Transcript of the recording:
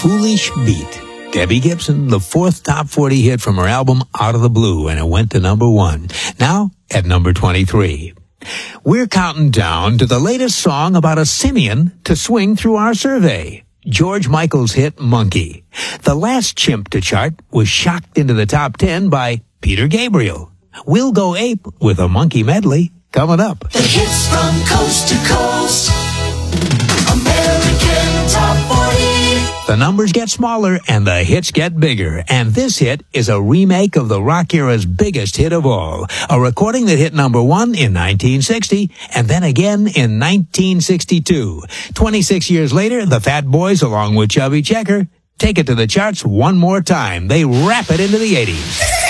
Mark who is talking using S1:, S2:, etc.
S1: Foolish Beat. Debbie Gibson, the fourth top 40 hit from her album Out of the Blue, and it went to number 1. Now at number 23. We're counting down to the latest song about a simian to swing through our survey. George Michael's hit Monkey. The last chimp to chart was shocked into the top 10 by Peter Gabriel. We'll go ape with a monkey medley coming up.
S2: The hits from coast to coast. American Top 40.
S1: The numbers get smaller and the hits get bigger. And this hit is a remake of the rock era's biggest hit of all. A recording that hit number 1 in 1960 and then again in 1962. 26 years later, the Fat Boys, along with Chubby Checker, take it to the charts one more time. They wrap it into the 80s.